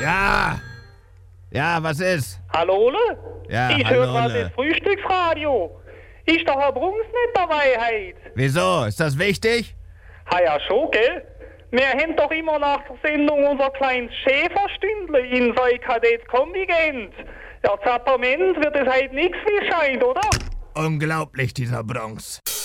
Ja. Ja, was ist? Hallo, Ole? Ja, ich hallo, höre gerade Ole. das Frühstücksradio. Ist der Herr Brunks nicht dabei heute? Wieso? Ist das wichtig? Ja, schon, gell? Wir haben doch immer nach der Sendung unser kleines Schäferstündle in sein Kadett-Kontingent. Ja, Zappament wird es heute nichts wie scheint, oder? Unglaublich, dieser Bronx.